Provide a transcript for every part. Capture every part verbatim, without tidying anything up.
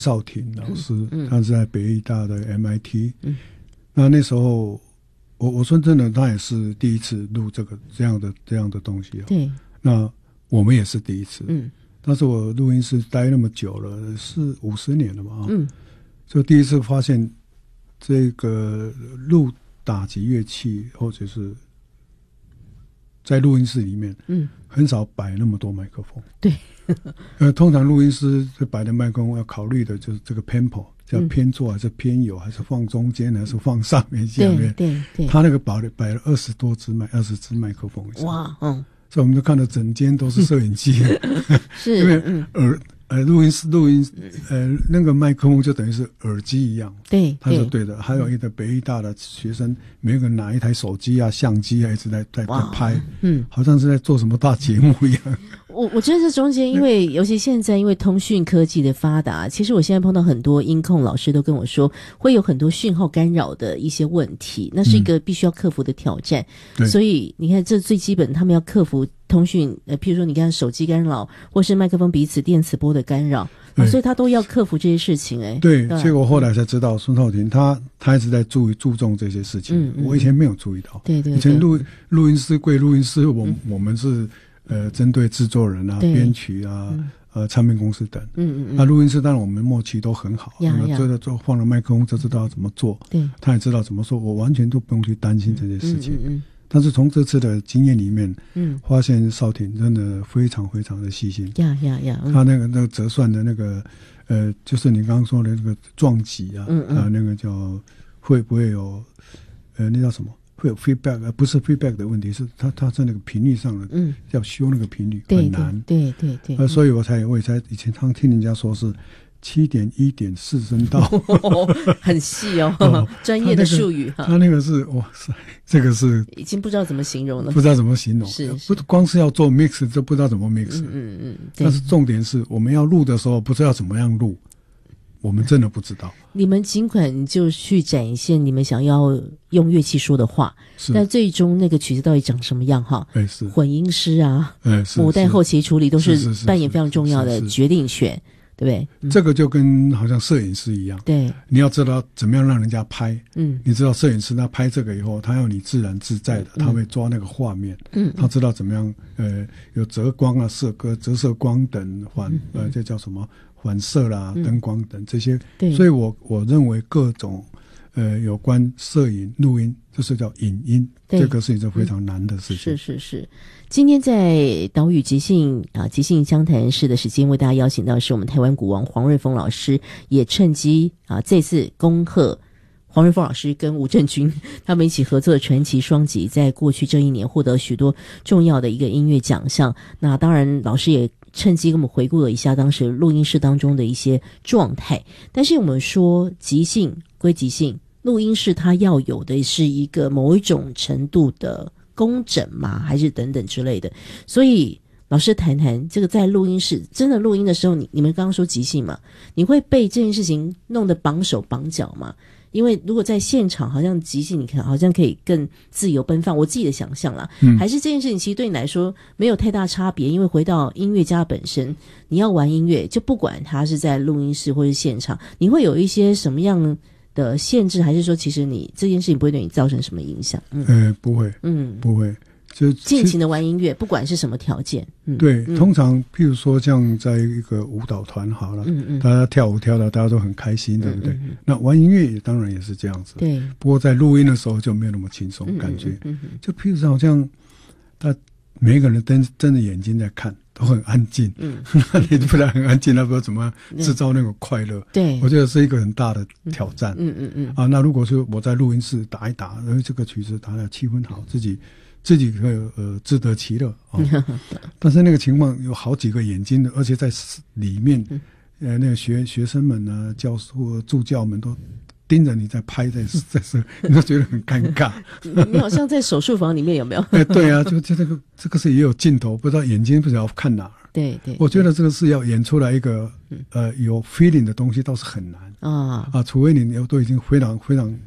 邵婷老师，嗯嗯、他是在北艺大的 M I T，嗯、那那时候我我说真的，他也是第一次录这个这样的这样的东西、哦、 对， 那我们也是第一次， 嗯， 但是我录音室待那么久了，是五十年了嘛， 嗯， 就第一次发现这个录打击乐器或者是在录音室里面，嗯，很少摆那么多麦克风， 对。 呃，通常录音师摆的麦克风要考虑的就是这个 tempo， 叫偏左还是偏右，还是放中间，还是放上面下面。 对对对。 他那个摆了摆了二十多支麦，二十支麦克风。 哇，嗯。 所以我们就看到整间都是摄影机， 是因为耳呃录音室录音呃那个麦克风就等于是耳机一样。 对， 他说对的。还有一个北艺大的学生，每个人拿一台手机啊、相机啊，一直在在在拍，嗯，好像是在做什么大节目一样。 我我觉得这中间，因为尤其现在因为通讯科技的发达，其实我现在碰到很多音控老师都跟我说，会有很多讯号干扰的一些问题，那是一个必须要克服的挑战。嗯、所以你看，这最基本，他们要克服通讯，呃，譬如说你看手机干扰，或是麦克风彼此电磁波的干扰，啊、所以他都要克服这些事情、欸。哎， 对，结果后来才知道，孙浩庭他他一直在注意注重这些事情，嗯嗯、我以前没有注意到。 对 对, 对， 以前录录音师归录音师，我、嗯、我们是。呃，针对制作人啊、编曲啊、嗯、呃、唱片公司等，嗯嗯嗯，那录音师当然我们默契都很好，那这个做放了麦克风就知道怎么做，对，他也知道怎么说，我完全都不用去担心这些事情。嗯嗯嗯，但是从这次的经验里面，嗯，发现邵婷真的非常非常的细心， 呀呀呀， 他那个那个折算的那个，呃，就是你刚刚说的那个撞击啊，嗯嗯啊，那个叫会不会有，呃，那叫什么？会有 feedback， 而不是 feedback 的问题，是它它在那个频率上的，嗯，要修那个频率很难， 对对 对, 对， 呃，所以我才我也才以前常听人家说是七点一点四声道， 哦、很细哦，哦专业的术语哈。 他那个是哇塞，这个是已经不知道怎么形容了， 不知道怎么形容， 是, 是不光是要做 mix 就不知道怎么 mix，嗯嗯嗯，但是重点是我们要录的时候不知道怎么样录。我们真的不知道， 你们尽管就去展现你们想要用乐器说的话，但最终那个曲子到底长什么样哈？ 哎，是混音师啊， 哎， 母带后期处理都是扮演非常重要的决定权，对不对？ 嗯、这个就跟好像摄影师一样， 对， 你要知道怎么样让人家拍，嗯，你知道摄影师他拍这个以后，他要你自然自在的，嗯、他会抓那个画面，嗯，他知道怎么样，呃，有折光啊、色歌、折射光等反，呃，这叫什么？反射啦、灯光等这些，嗯、所以我我认为各种呃有关摄影、录音，就是叫影音，这个是一件非常难的事情。 是是是，今天在岛屿即兴啊即兴相谈室的时间，为大家邀请到的是我们台湾鼓王黄瑞丰老师，也趁机啊这次恭贺黄瑞丰老师跟吴正军他们一起合作的传奇双击，在过去这一年获得许多重要的一个音乐奖项。那当然，老师也趁机跟我们回顾了一下当时录音室当中的一些状态。但是我们说即兴归即兴，录音室它要有的是一个某一种程度的工整嘛，还是等等之类的。所以老师谈谈这个在录音室真的录音的时候，你你们刚刚说即兴嘛，你会被这件事情弄得绑手绑脚吗？因为如果在现场好像即兴，你看好像可以更自由奔放，我自己的想象啦、嗯、还是这件事情其实对你来说没有太大差别。因为回到音乐家本身，你要玩音乐，就不管他是在录音室或是现场，你会有一些什么样的限制，还是说其实你这件事情不会对你造成什么影响？嗯， 呃，不会，嗯，不会，就尽情的玩音乐，不管是什么条件。嗯， 对， 嗯、 通常譬如说像在一个舞蹈团好了，嗯嗯，大家跳舞跳到大家都很开心，对不对？嗯嗯嗯，那玩音乐当然也是这样子， 对。 不过在录音的时候就没有那么轻松，嗯嗯嗯感觉，嗯嗯就譬如说好像他每一个人瞪睁着眼睛在看，都很安静，嗯，你不然很安静，那不知道怎么制造那种快乐。 对， 我觉得是一个很大的挑战。 嗯嗯嗯。 啊，那如果说我在录音室打一打，然后这个曲子打的气氛好，自己。自己可以呃自得其乐啊、哦，但是那个情况有好几个眼睛的，而且在里面，呃，那个学学生们呢、教授、助教们都盯着你在拍，在在在，你都觉得很尴尬。 你好像在手术房里面有没有？ 哎，对啊，就就这个这个是也有镜头，不知道眼睛不知道看哪儿。 对 对, 对， 我觉得这个是要演出来一个呃有 feeling 的东西，倒是很难啊啊，除非你都已经非常非常。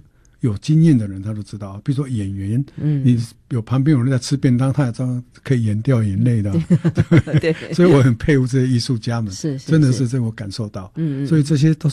有经验的人他都知道，比如说演员，嗯，你有旁边有人在吃便当，他也知道可以演掉眼泪的， 对， 所以我很佩服这些艺术家们， 是，是真的是这我感受到， 嗯嗯， 所以这些都